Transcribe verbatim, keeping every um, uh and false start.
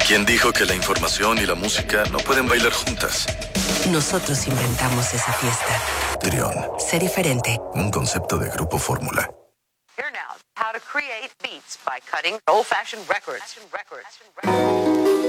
¿Quién dijo que la información y la música no pueden bailar juntas? Nosotros inventamos esa fiesta. Trión. Sé diferente. Un concepto de Grupo Fórmula. Here now, how to create beats by cutting old-fashioned records.